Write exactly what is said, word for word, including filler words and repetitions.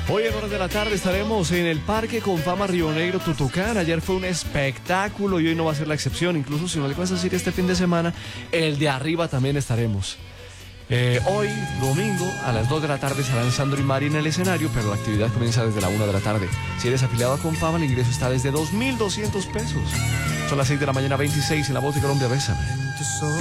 Hoy en horas de la tarde estaremos en el Parque Confama Río Negro, Tutucán. Ayer fue un espectáculo y hoy no va a ser la excepción. Incluso si no le vas a decir este fin de semana, el de arriba también estaremos. Eh, hoy, domingo, a las dos de la tarde estarán Sandro y Mari en el escenario, pero la actividad comienza desde la una de la tarde. Si eres afiliado a Confama, el ingreso está desde dos mil doscientos pesos. Son las seis de la mañana, veintiséis, en La Voz de Colombia. Bésame.